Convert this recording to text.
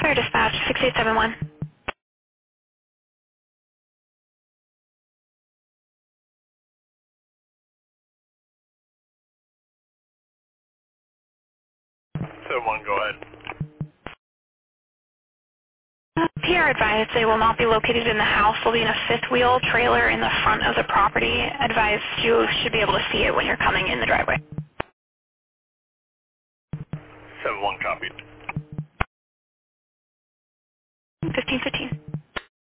Fire dispatch 6871. So one, go ahead. PR advised they will not be located in the house. They'll be in a fifth wheel trailer in the front of the property. Advised you should be able to see it when you're coming in the driveway. 7-1 copied. 1515.